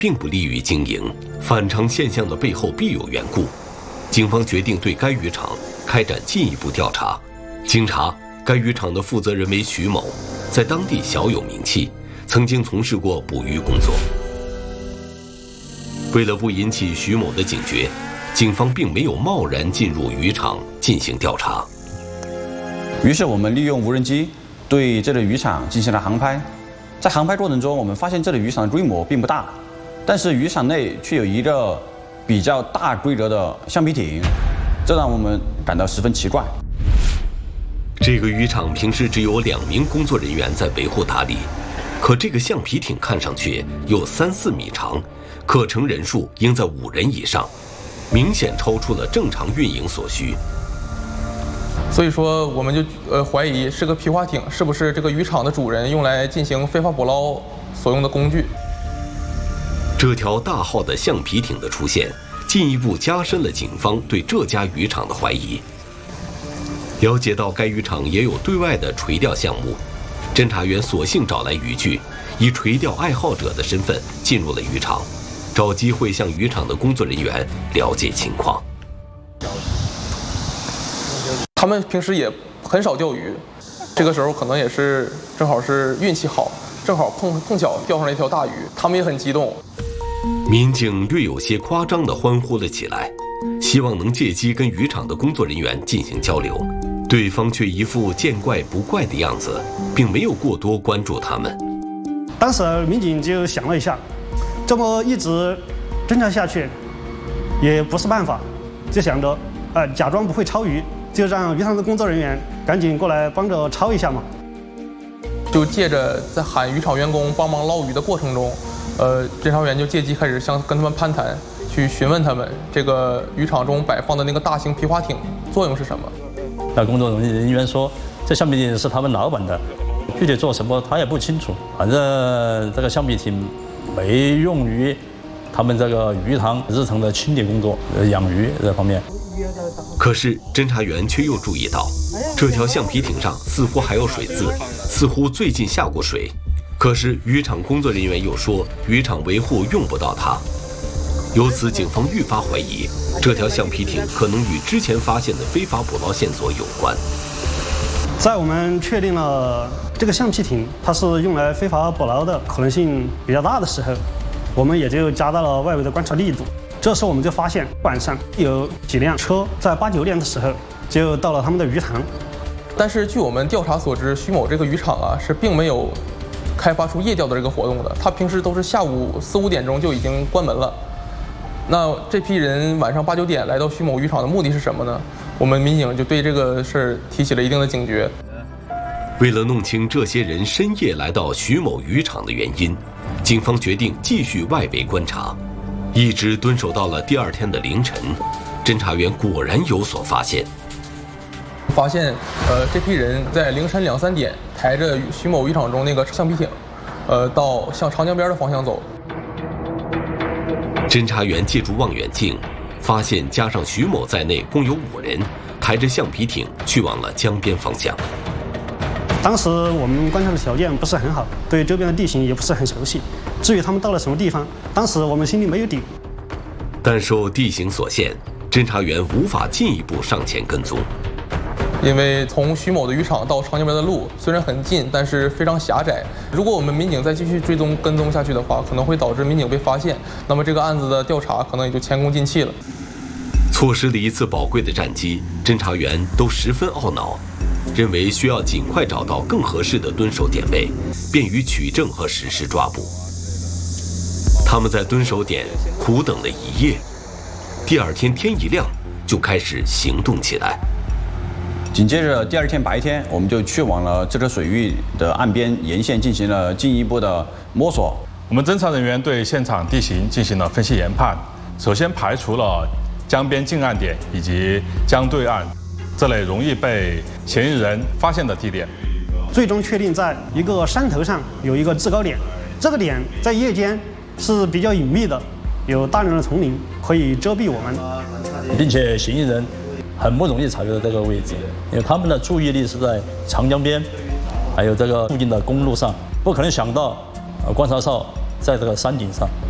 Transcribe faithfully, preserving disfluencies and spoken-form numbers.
并不利于经营，反常现象的背后必有缘故。警方决定对该渔场开展进一步调查。经查，该渔场的负责人为徐某，在当地小有名气，曾经从事过捕鱼工作。为了不引起徐某的警觉，警方并没有贸然进入渔场进行调查。 于是我们利用无人机对这个渔场进行了航拍。在航拍过程中，我们发现这个渔场的规模并不大，但是渔场内却有一个比较大规格的橡皮艇，这让我们感到十分奇怪。 这个渔场平时只有两名工作人员在维护打理，可这个橡皮艇看上去有三四米长，可乘人数应在五人以上，明显超出了正常运营所需。 所以说，我们就呃怀疑是个皮划艇，是不是这个渔场的主人用来进行非法捕捞所用的工具？ 这条大号的橡皮艇的出现，进一步加深了警方对这家渔场的怀疑。了解到该渔场也有对外的垂钓项目，侦查员索性找来渔具，以垂钓爱好者的身份进入了渔场，找机会向渔场的工作人员了解情况。 他们平时也很少钓鱼，这个时候可能也是正好是运气好，正好碰碰巧钓上了一条大鱼，他们也很激动。 民警略有些夸张地欢呼了起来，希望能借机跟渔场的工作人员进行交流，对方却一副见怪不怪的样子，并没有过多关注他们。 当时民警就想了一下，这么一直侦查下去也不是办法，就想着呃假装不会抄鱼，就让渔场的工作人员赶紧过来帮着抄一下嘛。 就借着在喊渔场员工帮忙捞鱼的过程中，呃，侦查员就借机开始向跟他们攀谈，去询问他们这个渔场中摆放的那个大型皮划艇作用是什么。 那工作人员说，这橡皮艇是他们老板的，具体做什么他也不清楚，反正这个橡皮艇没用于他们这个鱼塘日常的清理工作、养鱼这方面。 可是侦查员却又注意到，这条橡皮艇上似乎还有水渍，似乎最近下过水。可是渔场工作人员又说，渔场维护用不到它。由此，警方愈发怀疑这条橡皮艇可能与之前发现的非法捕捞线索有关。 在我们确定了这个橡皮艇它是用来非法捕捞的可能性比较大的时候，我们也就加大了外围的观察力度。这时候我们就发现晚上有几辆车在八九点的时候就到了他们的鱼塘。 但是据我们调查所知，徐某这个渔场啊是并没有开发出夜钓的这个活动的，他平时都是下午四五点钟就已经关门了。那这批人晚上八九点来到徐某渔场的目的是什么呢？我们民警就对这个事儿提起了一定的警觉。 为了弄清这些人深夜来到徐某渔场的原因，警方决定继续外围观察，一直蹲守到了第二天的凌晨。侦查员果然有所发现， 发现呃这批人在凌晨两三点抬着徐某渔场中那个橡皮艇，呃到向长江边的方向走。 侦查员借助望远镜，发现加上徐某在内共有五人抬着橡皮艇去往了江边方向。 当时我们观察的条件不是很好，对周边的地形也不是很熟悉，至于他们到了什么地方，当时我们心里没有底。 但受地形所限，侦查员无法进一步上前跟踪。 因为从徐某的渔场到长江边的路虽然很近，但是非常狭窄。如果我们民警再继续追踪跟踪下去的话，可能会导致民警被发现，那么这个案子的调查可能也就前功尽弃了。 错失了一次宝贵的战机，侦查员都十分懊恼，认为需要尽快找到更合适的蹲守点位，便于取证和实施抓捕。他们在蹲守点苦等了一夜，第二天天一亮就开始行动起来。 紧接着第二天白天，我们就去往了这个水域的岸边沿线进行了进一步的摸索。 我们侦查人员对现场地形进行了分析研判，首先排除了江边近岸点以及江对岸这类容易被嫌疑人发现的地点， 最终确定在一个山头上有一个制高点，这个点在夜间是比较隐秘的，有大量的丛林可以遮蔽我们， 并且嫌疑人很不容易察觉到这个位置，因为他们的注意力是在长江边，还有这个附近的公路上，不可能想到，呃，观察哨在这个山顶上。